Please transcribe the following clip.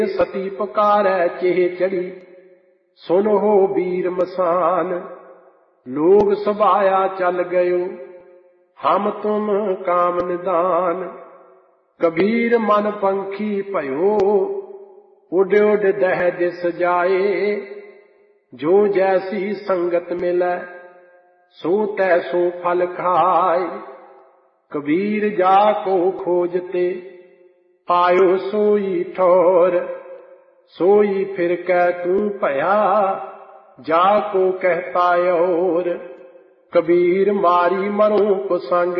सती पुकारै चेह चढ़ी, सुन हो वीर मसान। लोग सभाया चल गयो, हम तुम काम निदान। कबीर मन पंखी भयो, उड उड दह दिस जाए। जो जैसी संगत मिलै, सो तैसो फल खाए। कबीर जाको खोजते, पायो सोई ठौर। सोई फिर कै तू भया, जाको कहता और। कबीर मारी मरो कुसंग,